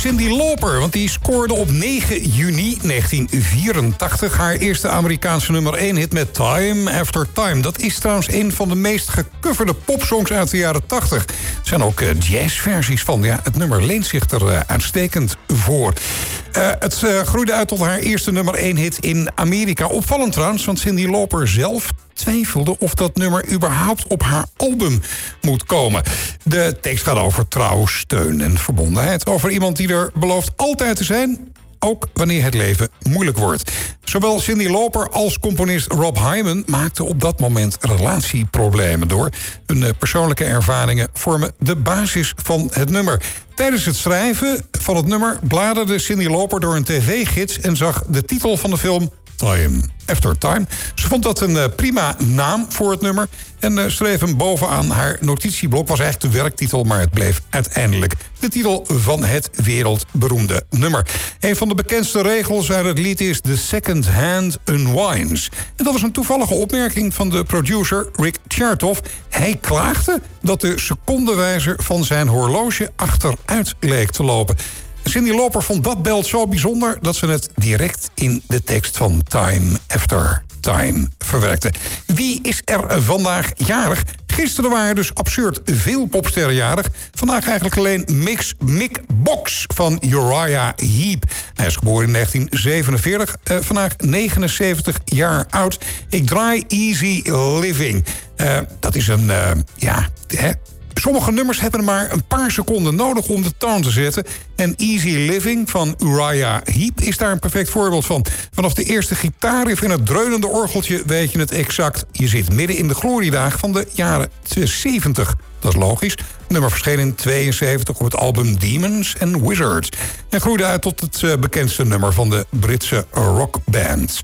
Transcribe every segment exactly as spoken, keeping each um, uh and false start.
Cyndi Lauper, want die scoorde op negen juni negentien vierentachtig... haar eerste Amerikaanse nummer één hit met Time After Time. Dat is trouwens een van de meest gecoverde popsongs uit de jaren tachtig. Er zijn ook uh, jazzversies van. Ja, het nummer leent zich er uh, uitstekend voor. Uh, het uh, groeide uit tot haar eerste nummer één hit in Amerika. Opvallend trouwens, want Cyndi Lauper zelf twijfelde of dat nummer überhaupt op haar album moet komen. De tekst gaat over trouw, steun en verbondenheid. Over iemand die er belooft altijd te zijn, ook wanneer het leven moeilijk wordt. Zowel Cyndi Lauper als componist Rob Hyman maakten op dat moment relatieproblemen door. Hun persoonlijke ervaringen vormen de basis van het nummer. Tijdens het schrijven van het nummer bladerde Cyndi Lauper door een tv-gids en zag de titel van de film Time After Time. Ze vond dat een uh, prima naam voor het nummer en uh, schreef hem bovenaan haar notitieblok. Was eigenlijk de werktitel, maar het bleef uiteindelijk de titel van het wereldberoemde nummer. Een van de bekendste regels uit het lied is The Second Hand Unwinds. En dat was een toevallige opmerking van de producer Rick Chertoff. Hij klaagde dat de secondenwijzer van zijn horloge achteruit leek te lopen. Cyndi Lauper vond dat beeld zo bijzonder dat ze het direct in de tekst van Time After Time verwerkte. Wie is er vandaag jarig? Gisteren waren dus absurd veel popsterren jarig. Vandaag eigenlijk alleen Mix Mick Box van Uriah Heep. Hij is geboren in negentien zevenenveertig, uh, vandaag negenenzeventig jaar oud. Ik draai Easy Living. Uh, dat is een, uh, ja... Hè, sommige nummers hebben maar een paar seconden nodig om de toon te zetten. En Easy Living van Uriah Heep is daar een perfect voorbeeld van. Vanaf de eerste gitaarriff en het dreunende orgeltje weet je het exact. Je zit midden in de gloriedagen van de jaren zeventig. Dat is logisch. Het nummer verscheen in tweeënzeventig op het album Demons and Wizards. En groeide uit tot het uh, bekendste nummer van de Britse rockband.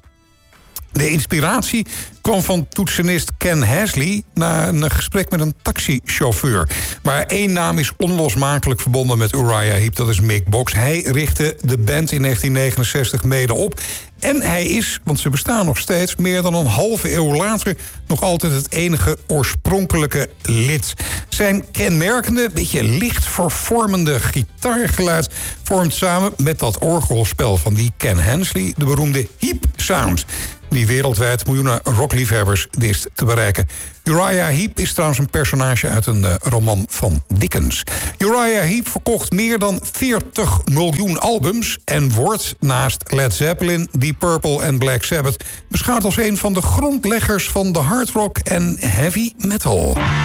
De inspiratie kwam van toetsenist Ken Hasley na een gesprek met een taxichauffeur. Maar één naam is onlosmakelijk verbonden met Uriah Heep, dat is Mick Box. Hij richtte de band in negentien negenenzestig mede op. En hij is, want ze bestaan nog steeds, meer dan een halve eeuw later nog altijd het enige oorspronkelijke lid. Zijn kenmerkende, beetje licht vervormende gitaargeluid vormt samen met dat orgelspel van die Ken Hasley de beroemde Heep Sound, die wereldwijd miljoenen rockliefhebbers wist te bereiken. Uriah Heep is trouwens een personage uit een uh, roman van Dickens. Uriah Heep verkocht meer dan veertig miljoen albums en wordt naast Led Zeppelin, Deep Purple en Black Sabbath beschouwd als een van de grondleggers van de hard rock en heavy metal.